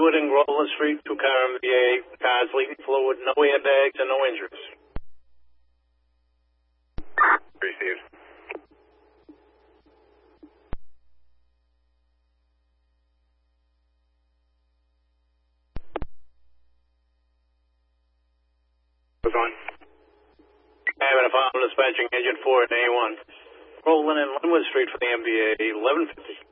Linwood and Groveland Street, 2-car MVA, cars leaking fluid, no airbags and no injuries. Received. What's on? Having a problem dispatching engine 4 at A1. Groveland and Linwood Street for the MVA, 1150.